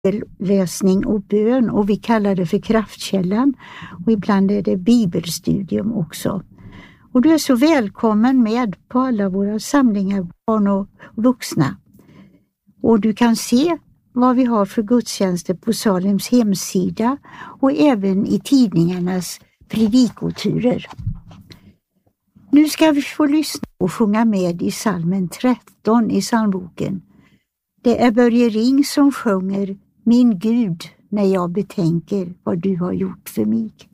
läsning och bön, och vi kallar det för kraftkällan, och ibland är det bibelstudium också. Och du är så välkommen med på alla våra samlingar, barn och vuxna. Och du kan se vad vi har för gudstjänster på Salems hemsida och även i tidningarnas predikoturer. Nu ska vi få lyssna och sjunga med i psalmen 13 i psalmboken. Det är Börje Ring som sjunger Min Gud, när jag betänker vad du har gjort för mig.